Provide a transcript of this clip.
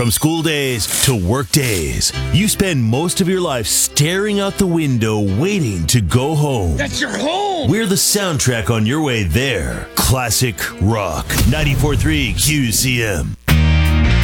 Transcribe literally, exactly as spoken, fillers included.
From school days to work days, you spend most of your life staring out the window waiting to go home. That's your home! We're the soundtrack on your way there. Classic Rock. ninety-four point three Q C M.